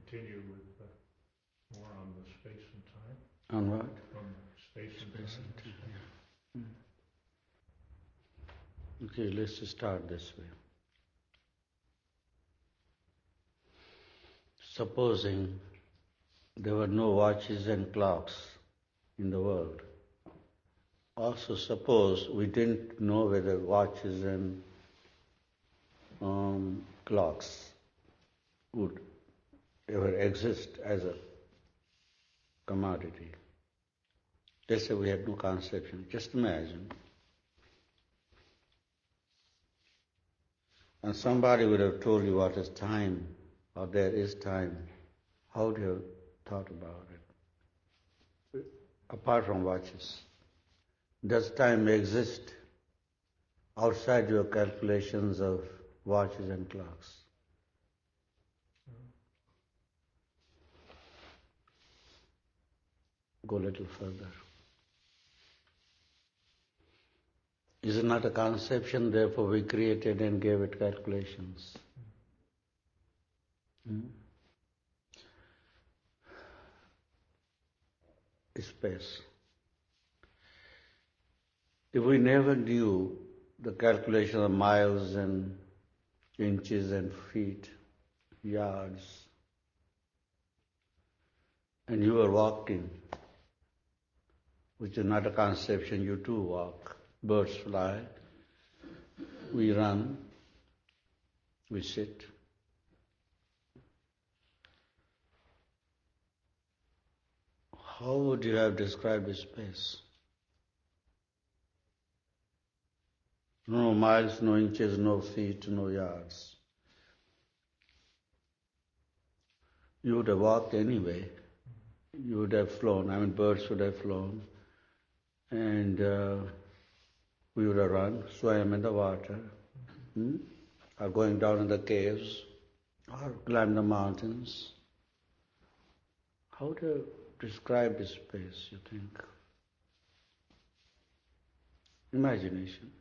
continue with more on the space and time. On what? On space and time. Yeah. Okay, let's start this way. Supposing there were no watches and clocks in the world. Also suppose we didn't know whether watches and clocks would ever exist as a commodity. Let's say we had no conception. Just imagine. And somebody would have told you what is time, or there is time. How would you have thought about it? Apart from watches. Does time exist outside your calculations of watches and clocks? Go a little further. Is it not a conception, therefore we created and gave it calculations? Space. If we never knew the calculation of miles and inches and feet, yards, and you are walking, which is not a conception, you too walk. Birds fly, we run, we sit. How would you have described space? No miles, no inches, no feet, no yards. You would have walked anyway. You would have flown. Birds would have flown. And we would have run, swam in the water, or going down in the caves, or climb the mountains. How to describe this space, you think? Imagination.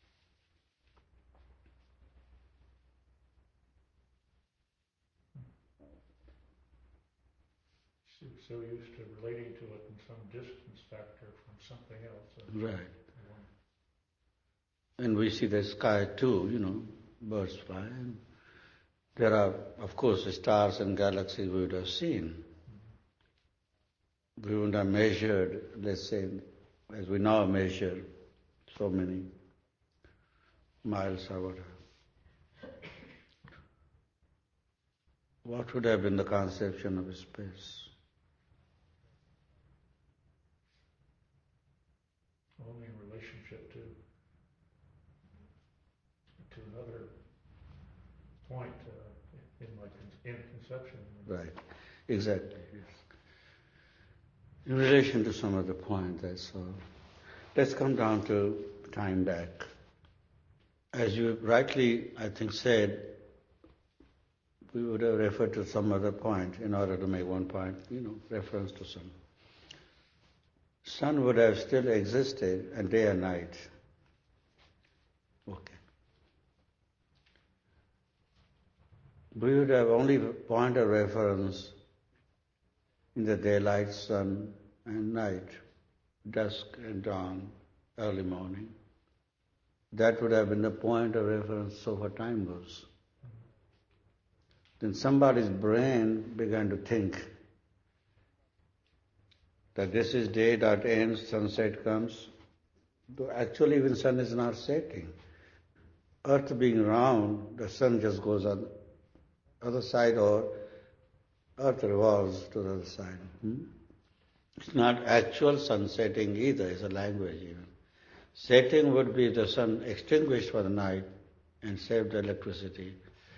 So used to relating to it in some distance factor from something else. Right. And we see the sky too, birds fly. And there are, of course, stars and galaxies we would have seen. We would have measured, let's say, as we now measure so many miles or whatever. What would have been the conception of space? Only in relationship to another point in conception. Right, exactly. Yes. In relation to some other point, that's all. Let's come down to time back. As you rightly, I think, said, we would have referred to some other point in order to make one point, reference to some. Sun would have still existed, and day and night. Okay. We would have only point of reference in the daylight, sun, and night, dusk and dawn, early morning. That would have been the point of reference so far time goes. Then somebody's brain began to think that this is day that ends, sunset comes. Though actually even sun is not setting. Earth being round, the sun just goes on the other side, or earth revolves to the other side. It's not actual sun setting either, it's a language even. Setting would be the sun extinguished for the night and save the electricity,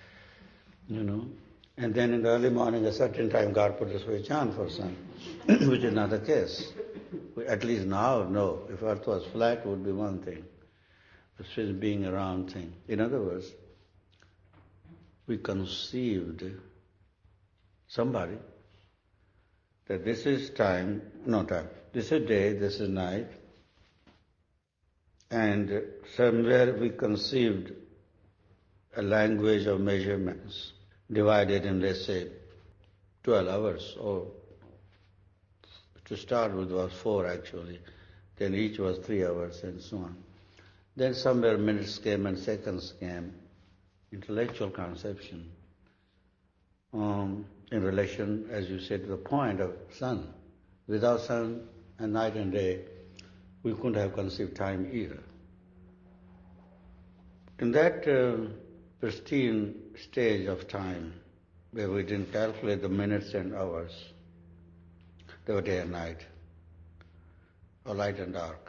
And then in the early morning, a certain time, God put a switch on for sun, which is not the case. At least now, no. If earth was flat, it would be one thing. The switch being a round thing. In other words, we conceived somebody that this is time, this is day, this is night, and somewhere we conceived a language of measurements divided in, let's say, 12 hours, or to start with was 4 actually. Then each was 3 hours and so on. Then somewhere minutes came and seconds came, intellectual conception in relation, as you said, to the point of sun. Without sun and night and day, we couldn't have conceived time either. In that pristine stage of time, where we didn't calculate the minutes and hours, there were day and night, or light and dark.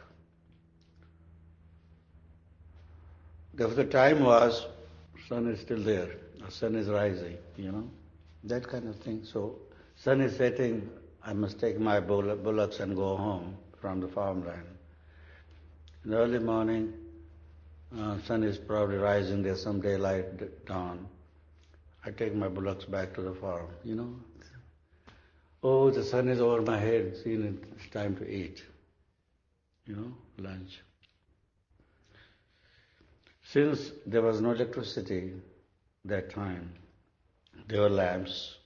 Therefore, the time was, sun is still there, the sun is rising, that kind of thing. So, sun is setting, I must take my bullocks and go home from the farmland. In the early morning, sun is probably rising, there's some daylight dawn. I take my bullocks back to the farm, Oh, the sun is over my head, it's time to eat, lunch. Since there was no electricity that time, there were lamps.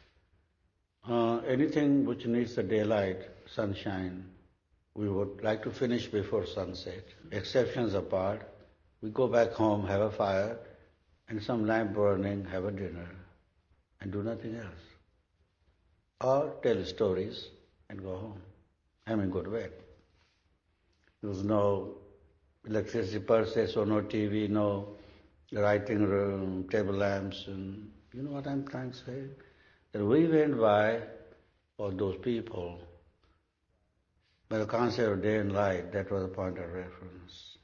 Anything which needs the daylight, sunshine, we would like to finish before sunset. Exceptions apart, we go back home, have a fire, and some lamp burning, have a dinner, and do nothing else. Or tell stories and go home. Go to bed. There was no electricity per se, so no TV, no writing room, table lamps, and you know what I'm trying to say? That we went by, or those people, by the concept of day and light, that was a point of reference.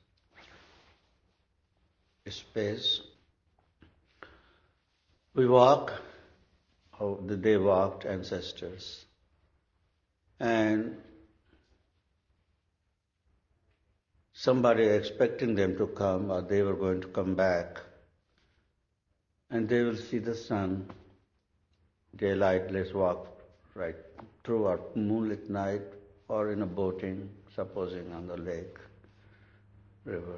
Space. We walk, how they walked, ancestors. And somebody expecting them to come, or they were going to come back, and they will see the sun, daylight, let's walk right through our moonlit night, or in a boating, supposing on the lake, river.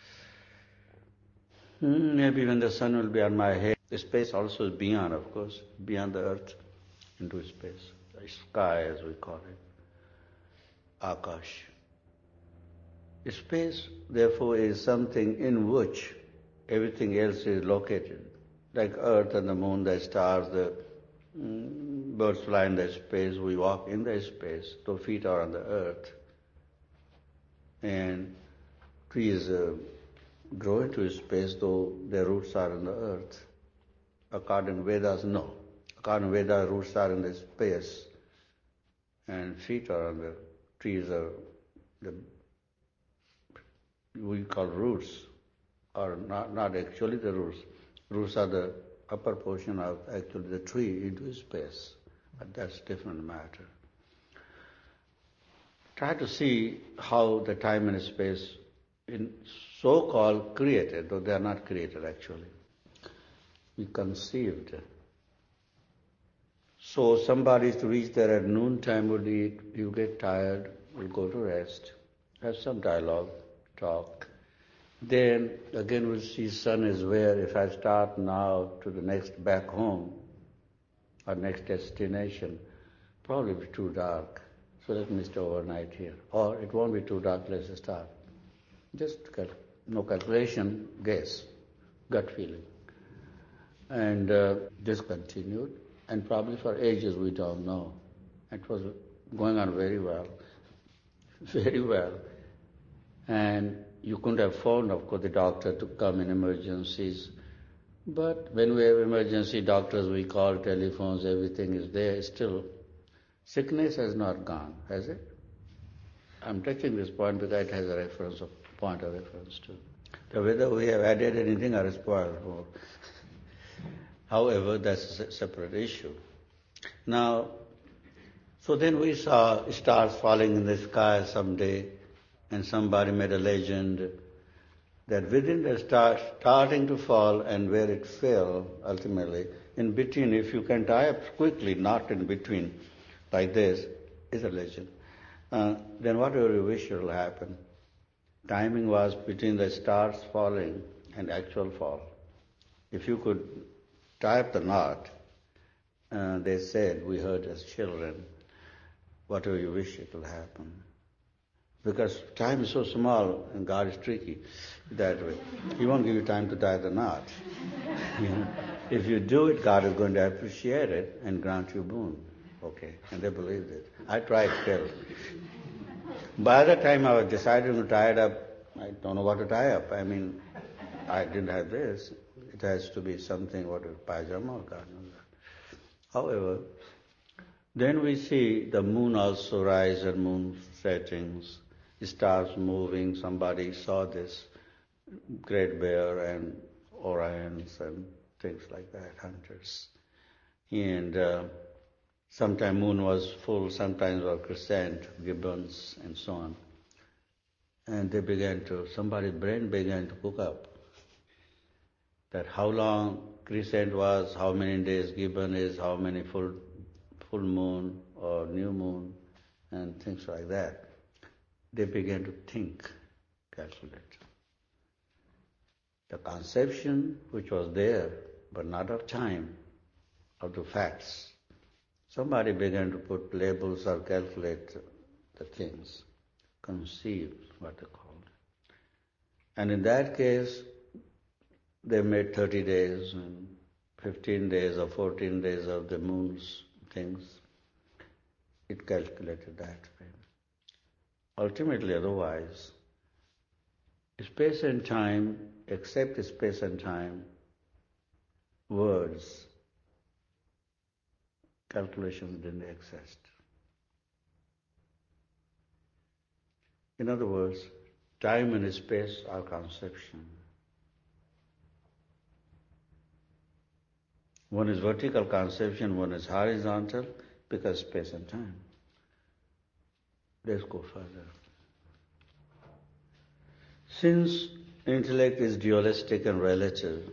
Maybe when the sun will be on my head, the space also is beyond, of course, beyond the earth, into space, the sky as we call it, Akash. Space, therefore, is something in which everything else is located, like earth and the moon, the stars, the birds fly in the space, we walk in the space, though feet are on the earth. And trees grow into space, though their roots are in the earth. According to Vedas, no. According to Vedas, roots are in the space, and feet are on the trees, are the we call roots, or not actually the roots. Roots are the upper portion of actually the tree into space, but that's a different matter. Try to see how the time and space in so-called created, though they are not created actually, we conceived. So somebody is to reach there at noontime, would eat, you get tired, will go to rest, have some dialogue, talk. Then again we'll see sun is where, if I start now to the next back home, or next destination, probably be too dark. So let me stay overnight here. Or it won't be too dark, let's start. Just no calculation, guess, gut feeling. And this continued, and probably for ages we don't know. It was going on very well, very well. And you couldn't have phoned, of course, the doctor to come in emergencies. But when we have emergency doctors, we call telephones, everything is there. Still, sickness has not gone, has it? I'm touching this point because it has a point of reference too. So whether we have added anything or spoiled more. However, that's a separate issue. Now, so then we saw stars falling in the sky someday, and somebody made a legend that within the star starting to fall and where it fell ultimately, in between, if you can tie up quickly, not in between, like this, is a legend. Then whatever you wish will happen. Timing was between the stars falling and actual fall. If you could tie up the knot, they said, we heard as children, whatever you wish it will happen. Because time is so small and God is tricky that way. He won't give you time to tie the knot. You know? If you do it, God is going to appreciate it and grant you boon. Okay, and they believed it. I tried till. By the time I was deciding to tie it up, I don't know what to tie up. I mean, I didn't have this. It has to be something, what is pajama or God knows that. However, then we see the moon also rise and moon settings, stars moving. Somebody saw this great bear and Orions and things like that, hunters. And sometimes moon was full, sometimes was crescent, gibbons and so on. And they somebody's brain began to cook up. That how long crescent was, how many days gibbon is, how many full moon or new moon, and things like that. They began to think, calculate. The conception which was there, but not of time, of the facts. Somebody began to put labels or calculate the things, conceive, what they call it. And in that case, they made 30 days and 15 days or 14 days of the moon's things. It calculated that way. Ultimately, otherwise, space and time, except space and time, words, calculations didn't exist. In other words, time and space are conception. One is vertical conception, one is horizontal, because space and time. Let's go further. Since intellect is dualistic and relative,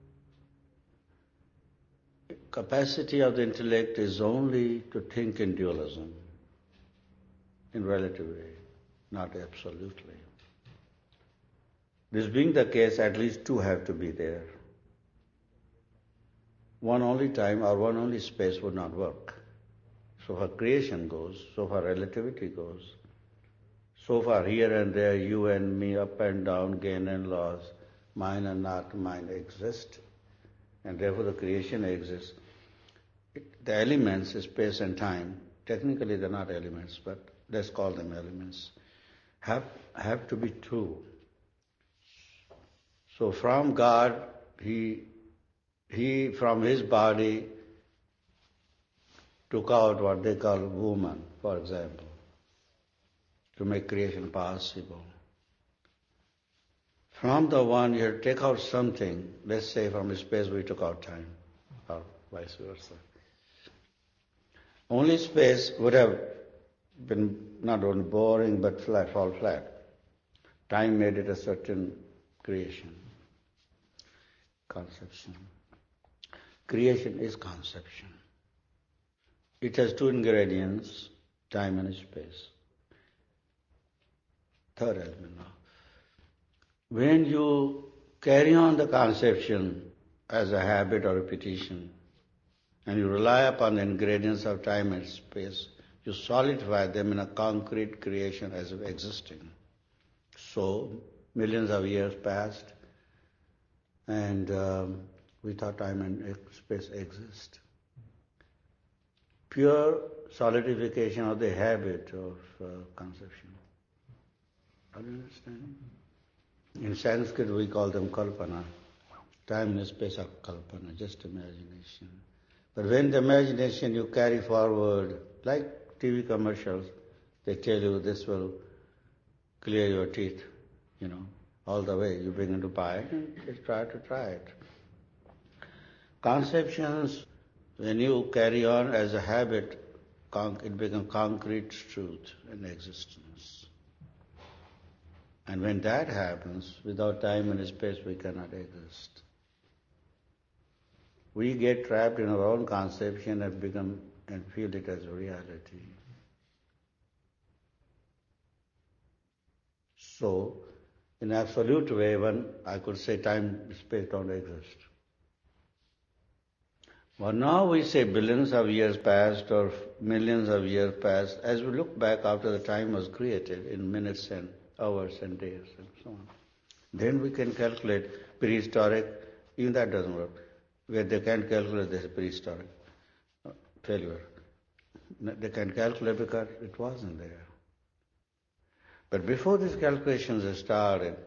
capacity of the intellect is only to think in dualism, in relative way, not absolutely. This being the case, at least two have to be there. One only time or one only space would not work. So far creation goes, so far relativity goes, so far here and there, you and me, up and down, gain and loss, mine and not mine exist, and therefore the creation exists. The elements, space and time, technically they're not elements, but let's call them elements, have to be true. So from God, he from his body took out what they call woman, for example, to make creation possible. From the one you have to take out something, let's say from space we took out time, or vice versa. Only space would have been not only boring but fall flat. Time made it a certain creation, conception. Creation is conception. It has two ingredients, time and space. Third element now. When you carry on the conception as a habit or repetition, and you rely upon the ingredients of time and space, you solidify them in a concrete creation as of existing. So, millions of years passed, and we thought time and space exist. Pure solidification of the habit of conception. Are you understanding? In Sanskrit we call them kalpana. Time and space are kalpana, just imagination. But when the imagination you carry forward, like TV commercials, they tell you this will clear your teeth, all the way. You begin to buy it and just try it. Conceptions, when you carry on as a habit, it becomes concrete truth in existence. And when that happens, without time and space, we cannot exist. We get trapped in our own conception and feel it as reality. So, in absolute way, I could say time and space don't exist. Well, now we say billions of years passed or millions of years passed. As we look back after the time was created in minutes and hours and days and so on, then we can calculate prehistoric. Even that doesn't work. Where they can't calculate this prehistoric failure. They can calculate because it wasn't there. But before these calculations started,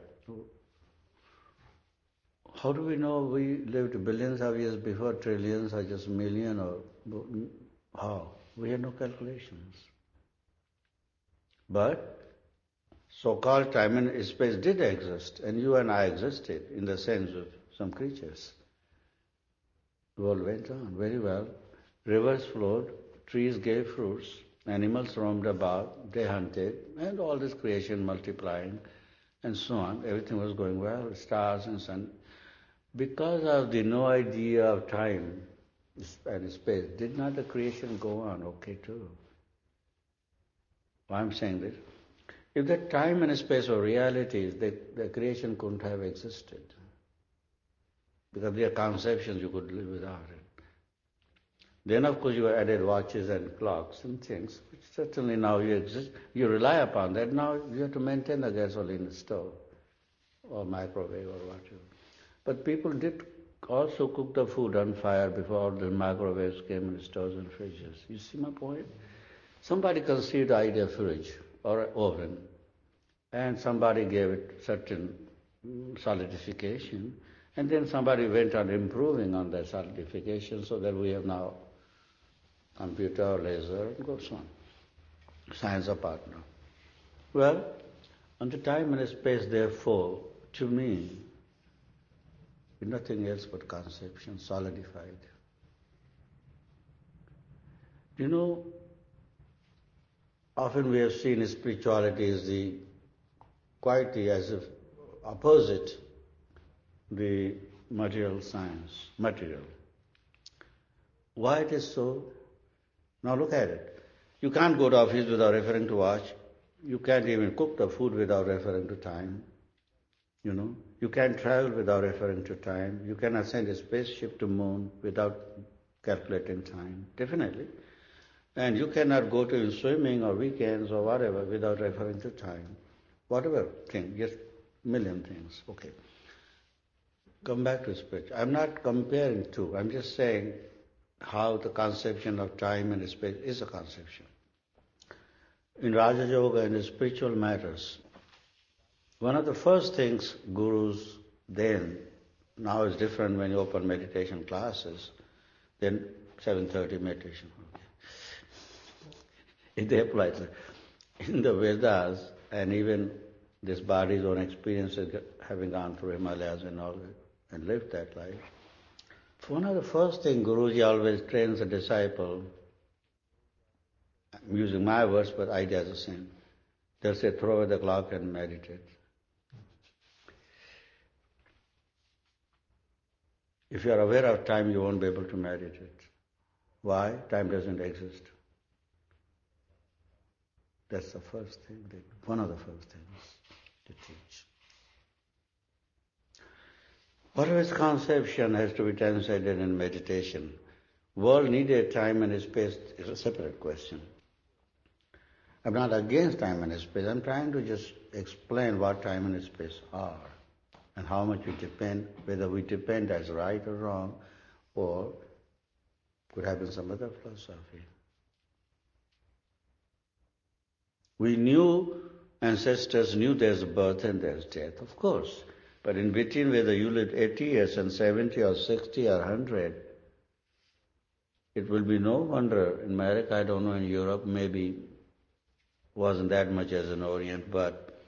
how do we know we lived billions of years before, trillions or just million or how? We had no calculations. But so-called time and space did exist, and you and I existed in the sense of some creatures. The world went on very well. Rivers flowed, trees gave fruits, animals roamed about, they hunted, and all this creation multiplying, and so on. Everything was going well, stars and sun. Because of the no idea of time and space, did not the creation go on okay too? Why I'm saying this? If the time and space were realities, the creation couldn't have existed. Because they are conceptions, you could live without it. Then of course you added watches and clocks and things, which certainly now you exist. You rely upon that. Now you have to maintain the gasoline stove or microwave or whatever. But people did also cook the food on fire before all the microwaves came and stoves and fridges. You see my point? Somebody conceived the idea of fridge or oven, and somebody gave it certain solidification, and then somebody went on improving on that solidification so that we have now computer, laser, and so on. Science apart now. Well, on the time and space, therefore, to me, nothing else but conception, solidified. You know, often we have seen spirituality as the quality as if opposite the material science, material. Why it is so? Now look at it. You can't go to office without referring to watch. You can't even cook the food without referring to time. You know, you can't travel without referring to time. You cannot send a spaceship to moon without calculating time, definitely. And you cannot go to swimming or weekends or whatever without referring to time. Whatever thing, just million things. Okay. Come back to spirit. I'm not comparing two. I'm just saying how the conception of time and space is a conception. In Raja Yoga and spiritual matters, one of the first things gurus then, now it's different when you open meditation classes, then 7:30 meditation. If they apply it. In the Vedas, and even this body's own experiences, having gone through Himalayas and all that, and lived that life, one of the first things Guruji always trains a disciple, I'm using my words, but idea is the same. They'll say, throw away the clock and meditate. If you are aware of time, you won't be able to meditate. Why? Time doesn't exist. That's the first thing, one of the first things to teach. Whatever is conception has to be translated in meditation. World needed time and space is a separate question. I'm not against time and space. I'm trying to just explain what time and space are and how much we depend, whether we depend as right or wrong, or could have been some other philosophy. We knew, ancestors knew there's birth and there's death, of course. But in between, whether you lived 80 years and 70 or 60 or 100, it will be no wonder. In America, I don't know, in Europe, maybe wasn't that much as in Orient, but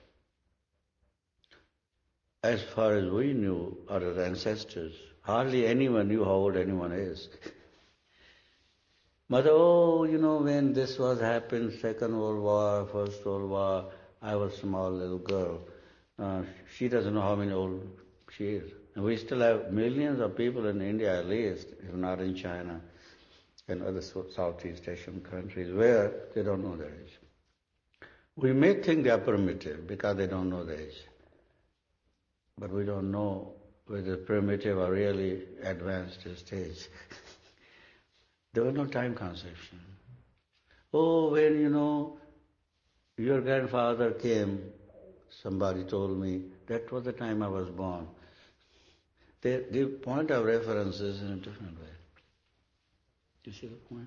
as far as we knew, our ancestors, hardly anyone knew how old anyone is. Mother, when this was happened, Second World War, First World War, I was a small little girl. She doesn't know how many old she is. And we still have millions of people in India at least, if not in China and other Southeast Asian countries, where they don't know their age. We may think they are primitive because they don't know their age. But we don't know whether primitive or really advanced stage. There was no time conception. Oh, when your grandfather came, somebody told me, that was the time I was born. They give point of references in a different way. You see the point?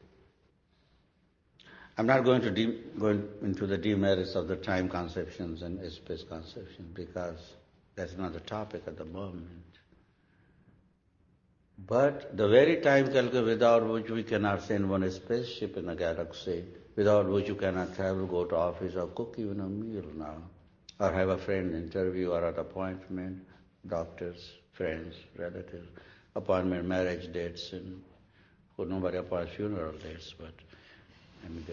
I'm not going to go into the demerits of the time conceptions and space conceptions because that's not the topic at the moment. But the very time calculus without which we cannot send one spaceship in a galaxy, without which you cannot travel, go to office or cook even a meal now, or have a friend interview or an appointment, doctors, friends, relatives, appointment, marriage dates, and nobody appoints funeral dates, but they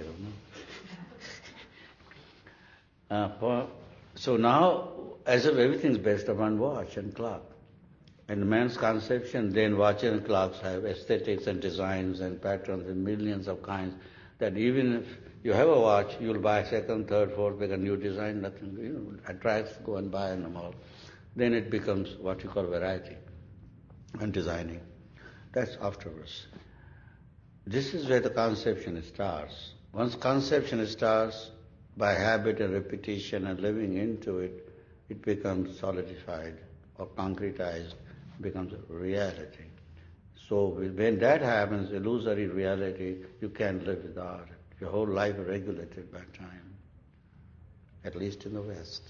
don't know. So now, as if everything is based upon watch and clock. And man's conception, then watches and clocks have aesthetics and designs and patterns and millions of kinds, that even if you have a watch, you'll buy second, third, fourth, make a new design, nothing, attracts, go and buy in the mall. Then it becomes what you call variety and designing. That's afterwards. This is where the conception starts. Once conception starts, by habit and repetition and living into it, it becomes solidified or concretized, becomes a reality. So when that happens, illusory reality, you can't live without it. Your whole life is regulated by time, at least in the West.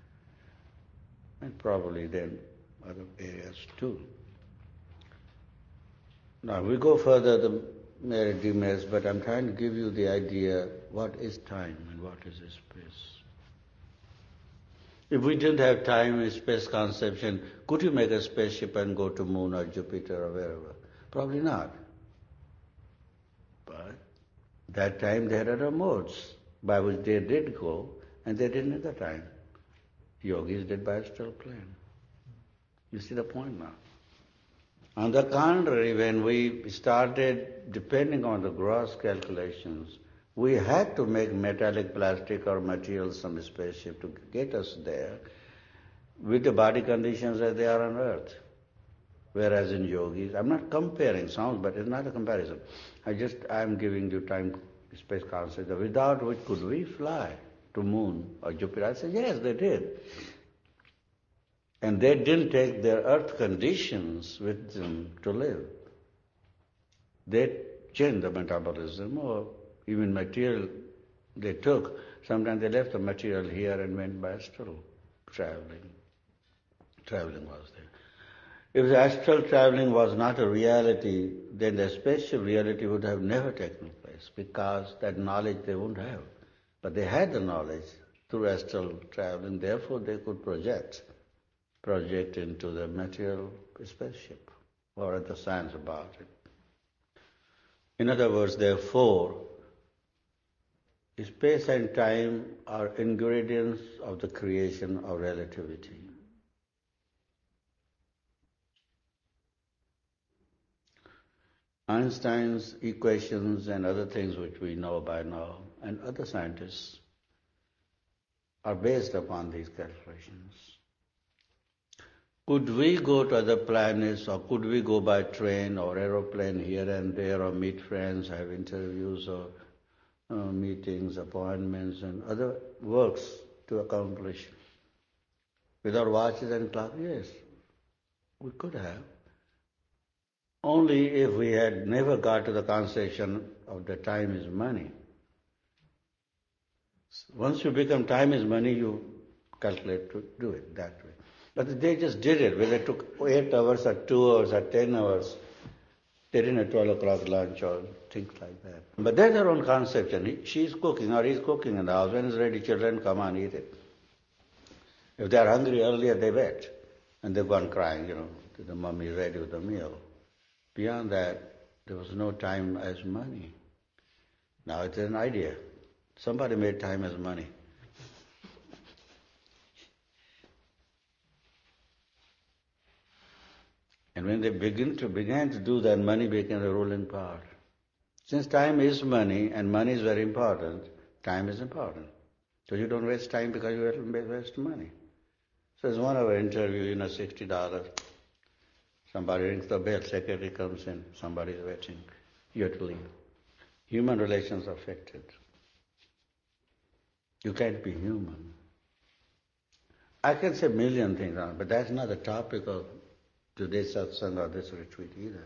And probably then other areas too. Now we go further, the demerits, but I'm trying to give you the idea, what is time and what is space? If we didn't have time and space conception, could you make a spaceship and go to Moon or Jupiter or wherever? Probably not. But that time there are other modes by which they did go, and they didn't at the time. Yogis did by astral plane. You see the point now? On the contrary, when we started depending on the gross calculations, we had to make metallic, plastic or material, some spaceship to get us there with the body conditions as they are on earth. Whereas in yogis, I'm not comparing sounds, but it's not a comparison. I'm giving you time, space concept. Without which could we fly to Moon or Jupiter? I said, yes, they did. And they didn't take their earth conditions with them to live. They changed the metabolism or even material they took. Sometimes they left the material here and went by astral traveling. Traveling was there. If the astral traveling was not a reality, then the spatial reality would have never taken place because that knowledge they wouldn't have. But they had the knowledge through astral traveling, therefore they could project into the material spaceship or the science about it. In other words, therefore, space and time are ingredients of the creation of relativity. Einstein's equations and other things which we know by now, and other scientists, are based upon these calculations. Could we go to other planets, or could we go by train or aeroplane here and there, or meet friends, have interviews or meetings, appointments, and other works to accomplish without watches and clocks? Yes, we could have. Only if we had never got to the conception of the time is money. Once you become time is money, you calculate to do it that way. But they just did it, whether it took 8 hours or 2 hours or 10 hours. They didn't have 12 o'clock lunch or things like that. But that's their own conception. She's cooking or he's cooking in the house. When it's ready, children come and eat it. If they're hungry earlier, they wait. And they go on crying, till the mummy is ready with the meal. Beyond that, there was no time as money. Now it's an idea. Somebody made time as money. And when they began to do that, money became the ruling power. Since time is money, and money is very important, time is important. So you don't waste time because you waste money. So it's 1 hour interview, $60. Somebody rings the bell, secretary comes in, somebody is waiting. you have to leave. Human relations are affected. You can't be human. I can say a million things on it, but that's not the topic of today's satsang or this retreat either.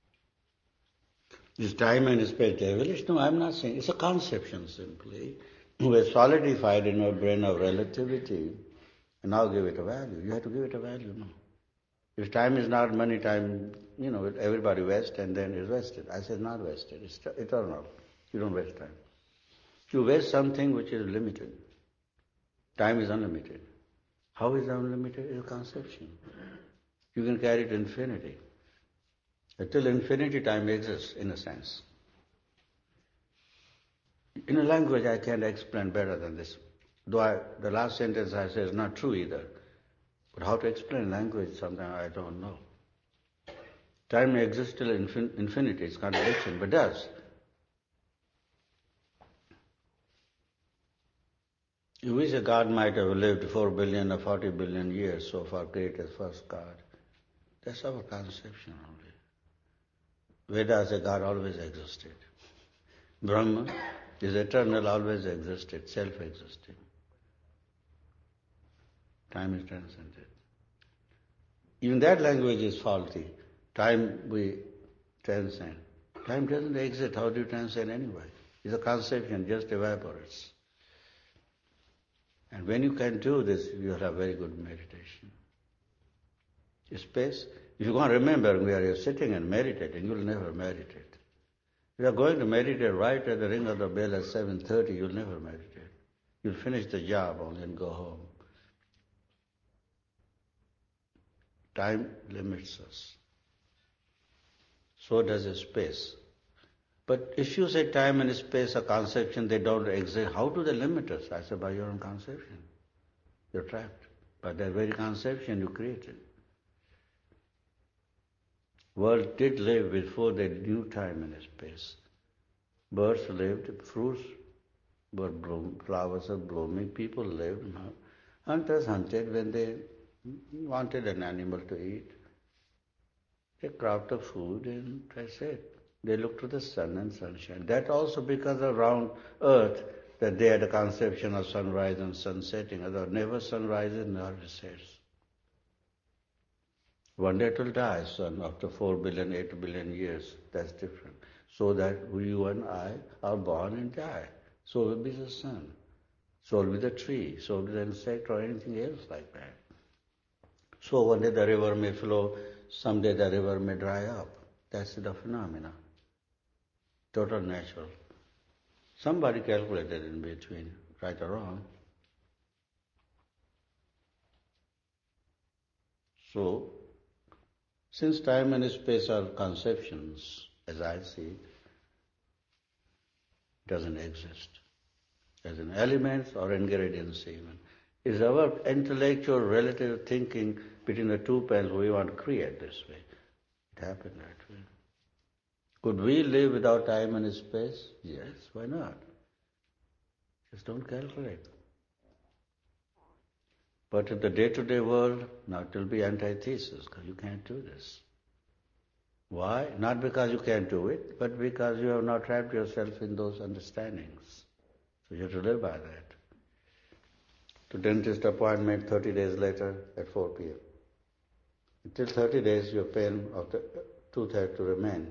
Is time and space devilish? No, I'm not saying. It's a conception simply. We are solidified in our brain of relativity and now give it a value. You have to give it a value, no. If time is not money, time, everybody waste and then it's wasted. I said not wasted, it's eternal. You don't waste time. You waste something which is limited. Time is unlimited. How is it unlimited? It's a conception. You can carry it to infinity. Until infinity, time exists, in a sense. In a language I can't explain better than this. Though the last sentence I say is not true either. But how to explain language, sometimes I don't know. Time exists till infinity, it's contradiction, but does. You wish a God might have lived 4 billion or 40 billion years so far, created first God. That's our conception only. Vedas say God always existed. Brahma is eternal, always existed, self-existing. Time is transcended. Even that language is faulty. Time we transcend. Time doesn't exist. How do you transcend anyway? It's a conception, just evaporates. And when you can do this, you'll have very good meditation. Space, if you can't remember where you're sitting and meditating, you'll never meditate. If you're going to meditate right at the ring of the bell at 7:30, you'll never meditate. You'll finish the job only and go home. Time limits us. So does space. But if you say time and space are conception, they don't exist, how do they limit us? I say, by your own conception. You're trapped. By that very conception you created. World did live before they knew time and space. Birds lived, fruits were blooming, flowers were blooming, people lived. Hunters hunted when they wanted an animal to eat. They craft of food and that's it. They looked to the sun and sunshine. That also because around earth that they had a conception of sunrise and sun setting. Otherwise never sun rises nor sets. One day it will die, sun, after 4 billion, 8 billion years. That's different. So that you and I are born and die. So will be the sun. So will be the tree. So will be the insect or anything else like that. So one day the river may flow, someday the river may dry up. That's the phenomena. Total natural. Somebody calculated in between, right or wrong. So, since time and space are conceptions, as I see it, doesn't exist. As an elements or ingredients even. It's our intellectual relative thinking between the two pens we want to create this way. It happened that way. Could we live without time and space? Yes, why not? Just don't calculate. But in the day-to-day world, now it will be antithesis, because you can't do this. Why? Not because you can't do it, but because you have not trapped yourself in those understandings. So you have to live by that. To dentist appointment 30 days later at 4 p.m. Until 30 days your pain of the tooth had to remain.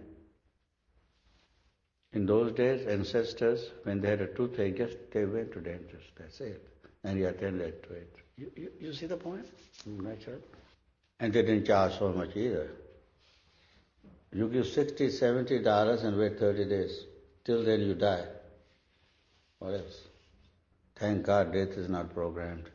In those days, ancestors, when they had a toothache, just they went to dentist, that's it. And he attended to it. You see the point? Natural. And they didn't charge so much either. You give $60, $70 and wait 30 days. Till then you die. What else? Thank God death is not programmed.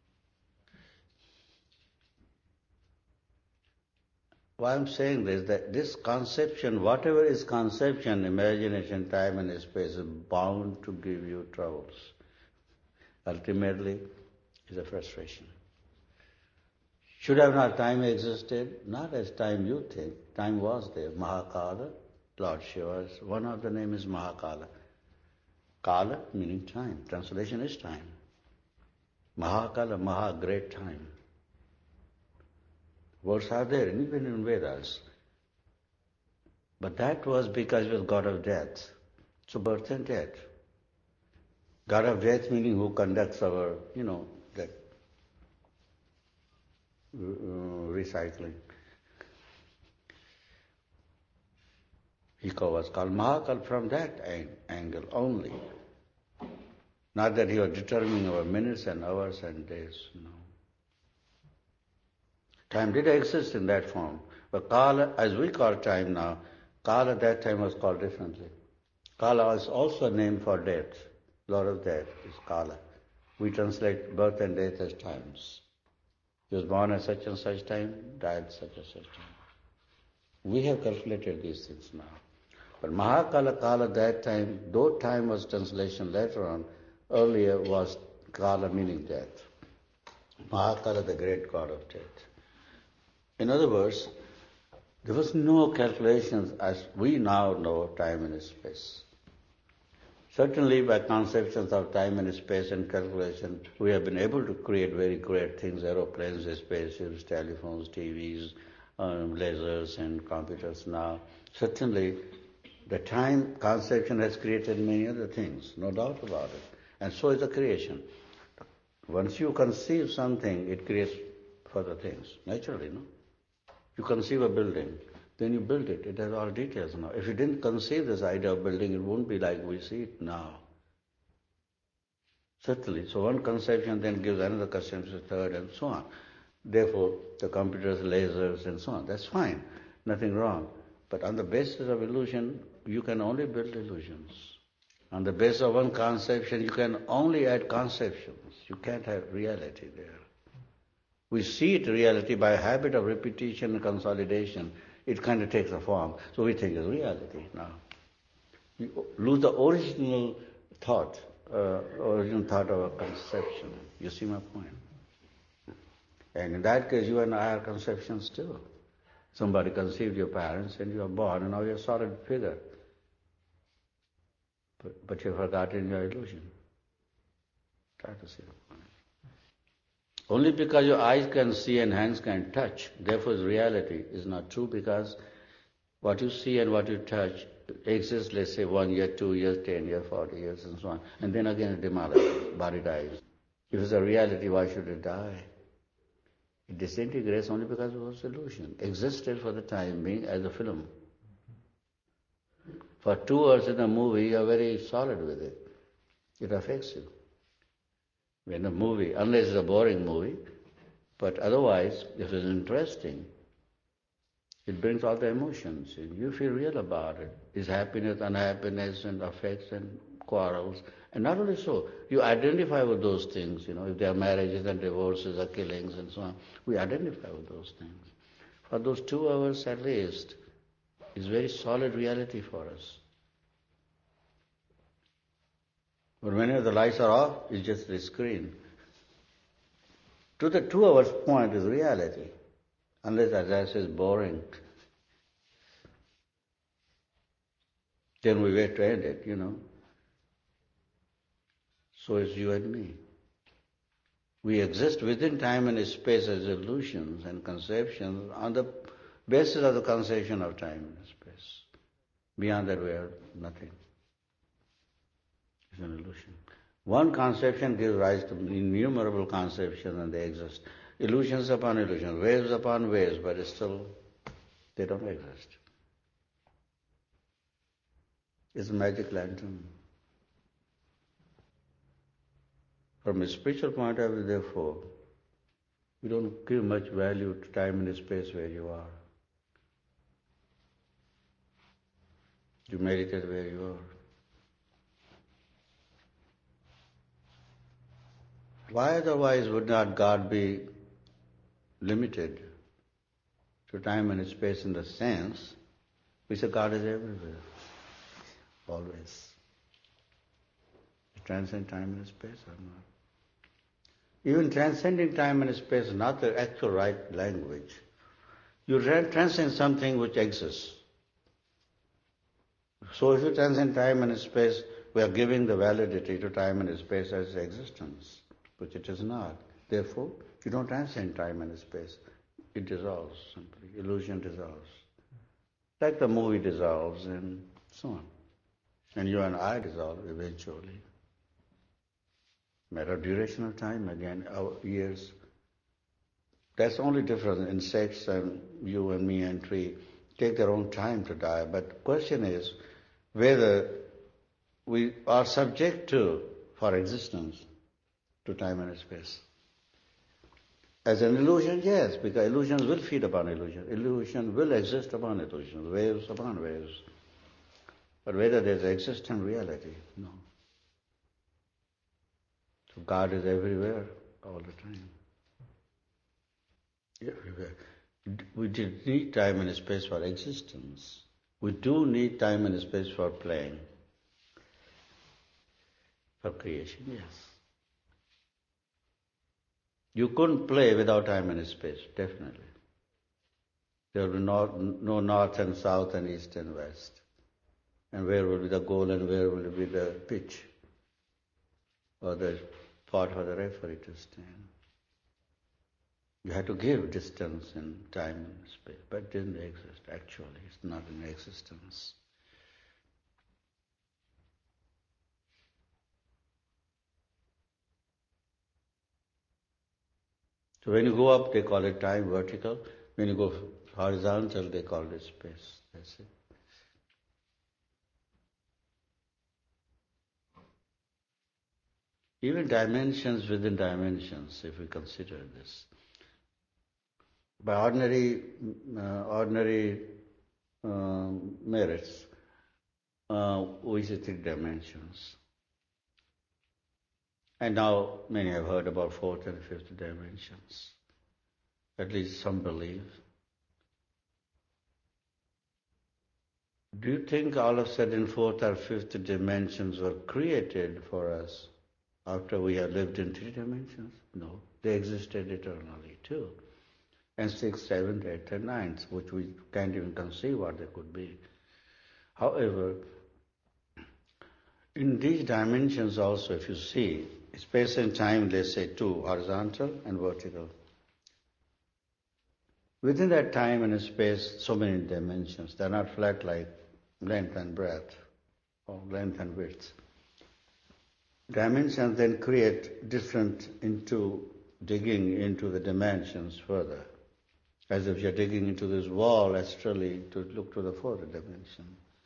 Why I'm saying this, that this conception, whatever is conception, imagination, time and space, is bound to give you troubles. Ultimately, it's a frustration. Should have not time existed? Not as time you think. Time was there. Mahakala, Lord Shiva's, one of the name is Mahakala. Kala meaning time. Translation is time. Mahakala, Maha, great time. Words are there, even in Vedas. But that was because he was God of death. So birth and death. God of death meaning who conducts our, that recycling. He was called Mahakal from that angle only. Not that he was determining our minutes and hours and days, Time did exist in that form. But Kala, as we call time now, Kala at that time was called differently. Kala is also a name for death. Lord of death is Kala. We translate birth and death as times. He was born at such and such time, died at such and such time. We have calculated these things now. But Mahakala Kala that time, though time was translation later on, earlier was Kala meaning death. Mahakala, the great god of death. In other words, there was no calculations as we now know time and space. Certainly by conceptions of time and space and calculation, we have been able to create very great things, aeroplanes, spaceships, telephones, TVs, lasers and computers now. Certainly the time conception has created many other things, no doubt about it. And so is the creation. Once you conceive something, it creates further things, naturally, no? You conceive a building, then you build it. It has all details now. If you didn't conceive this idea of building, it won't be like we see it now. Certainly. So one conception then gives another conception, a third, and so on. Therefore, the computers, lasers, and so on. That's fine. Nothing wrong. But on the basis of illusion, you can only build illusions. On the basis of one conception, you can only add conceptions. You can't have reality there. We see it reality by habit of repetition and consolidation. It kind of takes a form. So we think it's reality now. You lose the original thought of a conception. You see my point? And in that case, you and I are conceptions still. Somebody conceived your parents and you are born and now you're a solid figure. But you've forgotten your illusion. Try to see the point. Only because your eyes can see and hands can touch, therefore reality is not true, because what you see and what you touch exists, let's say 1 year, 2 years, 10 years, 40 years and so on. And then again it demolishes, body dies. If it's a reality, why should it die? It disintegrates only because it was illusion. Existed for the time being as a film. For 2 hours in a movie, you are very solid with it. It affects you. In a movie, unless it's a boring movie, but otherwise, if it's interesting, it brings all the emotions. You feel real about it. It's happiness, unhappiness, and affects and quarrels. And not only so, you identify with those things, if there are marriages and divorces or killings and so on. We identify with those things. For those 2 hours at least, it's very solid reality for us. But whenever the lights are off, it's just the screen. To the 2 hours point is reality. Unless, as I say, it's boring. Then we wait to end it, So is you and me. We exist within time and space as illusions and conceptions on the basis of the conception of time and space. Beyond that we are nothing. It's an illusion. One conception gives rise to innumerable conceptions and they exist. Illusions upon illusions, waves upon waves, but still they don't exist. It's a magic lantern. From a spiritual point of view, therefore, you don't give much value to time and space where you are. You meditate where you are. Why otherwise would not God be limited to time and space in the sense we say God is everywhere, always. You transcend time and space or not? Even transcending time and space is not the actual right language. You transcend something which exists. So if you transcend time and space, we are giving the validity to time and space as existence, which it is not. Therefore, you don't transcend time and space. It dissolves simply. Illusion dissolves. Like the movie dissolves and so on. And you and I dissolve eventually. Matter of duration of time, again, our years. That's the only difference. Insects and you and me and tree take their own time to die. But the question is whether we are subject to, for existence, to time and space. As an illusion, yes, because illusions will feed upon illusion. Illusion will exist upon illusion, waves upon waves. But whether there's existent reality, no. So God is everywhere, all the time. Everywhere. We did need time and space for existence. We do need time and space for playing, for creation, yes. You couldn't play without time and space, definitely. There will be no north and south and east and west. And where will be the goal and where will be the pitch or the spot for the referee to stand. You had to give distance and time and space, but it didn't exist actually. It's not in existence. So when you go up, they call it time, vertical. When you go horizontal, they call it space. That's it. Even dimensions within dimensions, if we consider this. By ordinary merits, we see 3 dimensions. And now many have heard about 4th and 5th dimensions. At least some believe. Do you think all of a sudden 4th or 5th dimensions were created for us after we have lived in 3 dimensions? No. They existed eternally too. And 6th, 7th, 8th and 9th, which we can't even conceive what they could be. However, in these dimensions also, if you see, space and time, let's say 2, horizontal and vertical. Within that time and space, so many dimensions. They're not flat like length and breadth or length and width. Dimensions then create different digging into the dimensions further. As if you're digging into this wall astrally to look to the 4th dimension.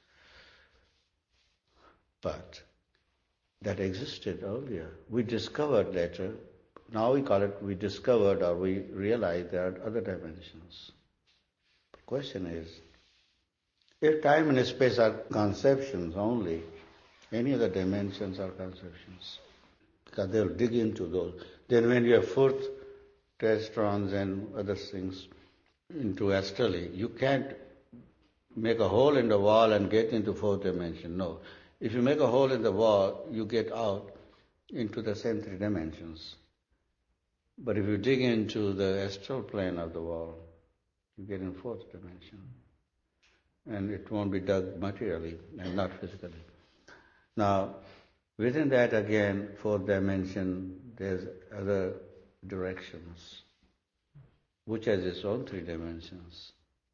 But that existed earlier. We discovered later. Now we call it we discovered or we realized there are other dimensions. The question is, if time and space are conceptions only, any other dimensions are conceptions. Because they'll dig into those. Then when you have 4th testrons and other things into astrally, you can't make a hole in the wall and get into 4th dimension. No. If you make a hole in the wall, you get out into the same 3 dimensions. But if you dig into the astral plane of the wall, you get in 4th dimension. And it won't be dug materially and not physically. Now, within that again, 4th dimension, there's other directions, which has its own 3 dimensions.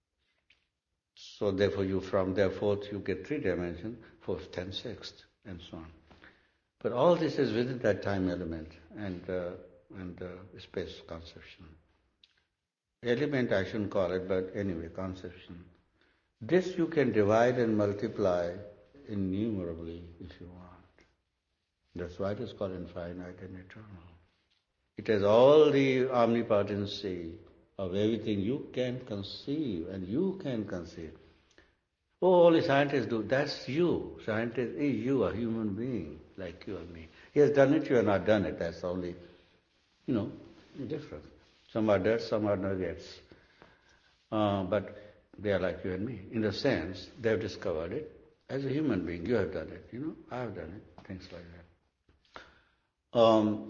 So therefore from there 4th you get 3 dimensions, 4th, 10th, 6th, and so on. But all this is within that time element and space conception. Element I shouldn't call it, but anyway, conception. This you can divide and multiply innumerably if you want. That's why it is called infinite and eternal. It has all the omnipotency of everything you can conceive and you can conceive. Oh, only scientists do. That's you. Scientist is you, a human being like you and me. He has done it, you have not done it. That's only, different. Some are dead, some are nuggets. But they are like you and me. In the sense, they have discovered it. As a human being, you have done it. I have done it. Things like that.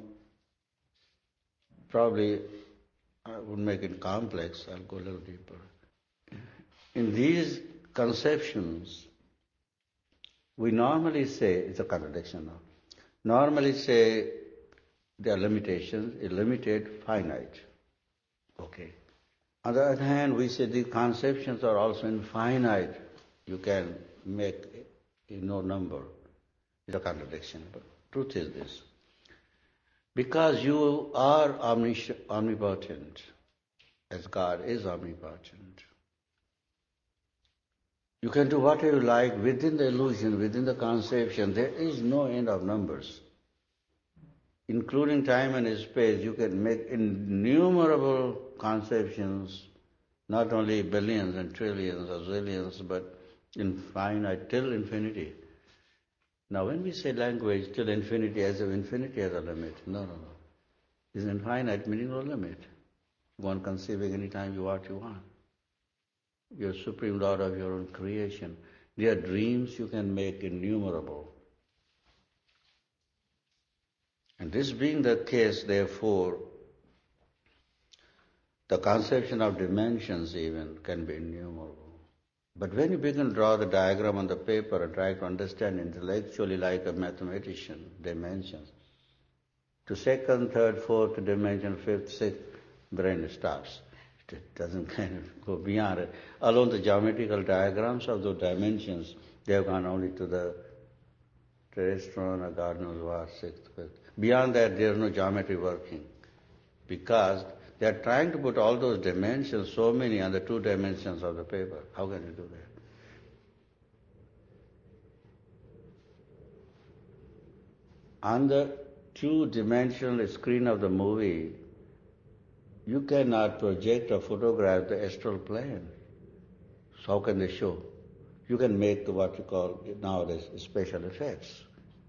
Probably I would make it complex. I'll go a little deeper. In these conceptions, we normally say, it's a contradiction now, normally say there are limitations, limited, finite. Okay. On the other hand, we say these conceptions are also infinite. You can make no number. It's a contradiction. But truth is this. Because you are omnipotent, as God is omnipotent, you can do whatever you like within the illusion, within the conception. There is no end of numbers. Including time and space, you can make innumerable conceptions, not only billions and trillions or zillions, but infinite, till infinity. Now when we say language till infinity, as if infinity has a limit, no. It's infinite, meaning no limit. Go on conceiving any time you want. You're supreme lord of your own creation. There are dreams you can make innumerable. And this being the case, therefore, the conception of dimensions even can be innumerable. But when you begin to draw the diagram on the paper and try to understand intellectually like a mathematician, dimensions, to second, third, fourth dimension, fifth, sixth, brain stops. It doesn't kind of go beyond it. Alone the geometrical diagrams of those dimensions, they have gone only to the terrestrial or God knows what, sixth, fifth. Beyond that, there is no geometry working. Because they are trying to put all those dimensions, so many, on the two dimensions of the paper. How can you do that? On the two-dimensional screen of the movie, you cannot project or photograph the astral plane. So how can they show? You can make what you call nowadays special effects,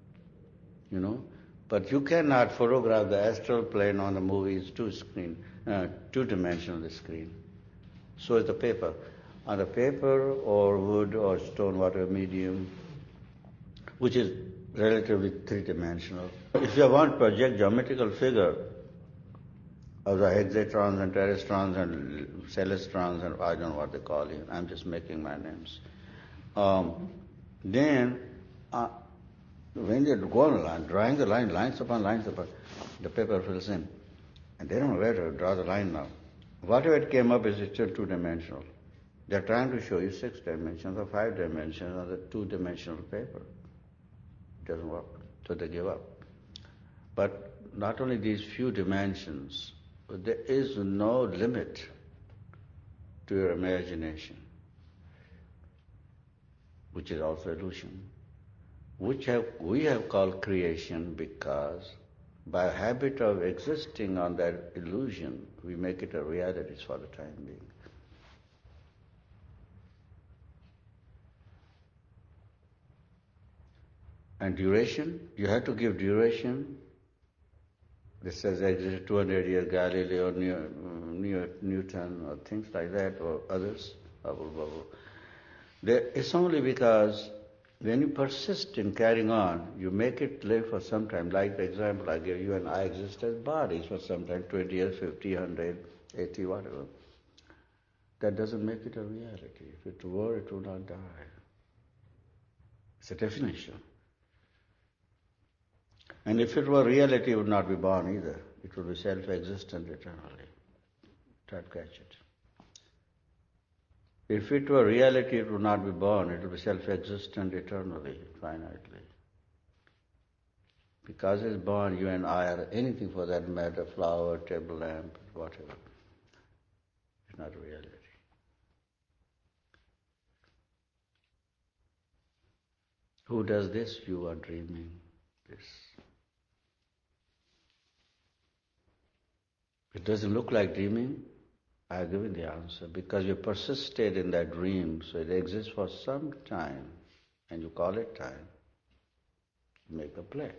But you cannot photograph the astral plane on the movie's two-dimensional screen. So is the paper. On the paper or wood or stone, whatever medium, which is relatively three-dimensional. If you want to project geometrical figure of the hexatrons and terrestrons and celestrons and I don't know what they call it, I'm just making my names. Then when they go on a line, drawing the line, lines upon, the paper fills in. And they don't know where to draw the line now. Whatever it came up is still two-dimensional. They're trying to show you 6 dimensions or 5 dimensions on the two-dimensional paper. It doesn't work, so they give up. But not only these few dimensions, but there is no limit to your imagination, which is also illusion, which we have called creation because by habit of existing on that illusion, we make it a reality for the time being. And duration, you have to give duration. This has existed 200 years, Galileo, Newton, or things like that, or others. It's only because when you persist in carrying on, you make it live for some time. Like the example I gave you and I exist as bodies for some time, 20 years, 50, 100, 80, whatever. That doesn't make it a reality. If it were, it would not die. It's a definition. And if it were reality, it would not be born either. It would be self-existent eternally. Try to catch it. If it were reality, it would not be born. It would be self-existent eternally, finitely. Because it's born, you and I are anything for that matter, flower, table lamp, whatever. It's not reality. Who does this? You are dreaming this. It doesn't look like dreaming. I have given the answer. Because you persisted in that dream, so it exists for some time, and you call it time. You make a play.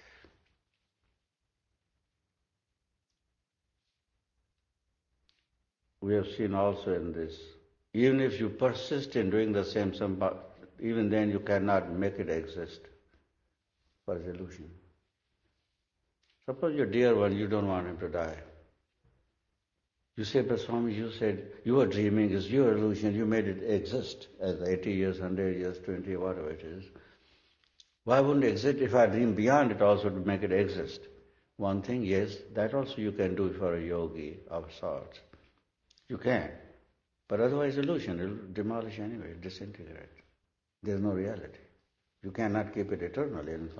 We have seen also in this, even if you persist in doing the same, even then you cannot make it exist for its illusion. Suppose your dear one, you don't want him to die. You say, but Swami, you said you were dreaming, it's your illusion, you made it exist as 80 years, 100 years, 20, whatever it is. Why wouldn't it exist if I dream beyond it also to make it exist? One thing, yes, that also you can do for a yogi of sorts. You can. But otherwise illusion, it will demolish anyway, disintegrate. There's no reality. You cannot keep it eternally.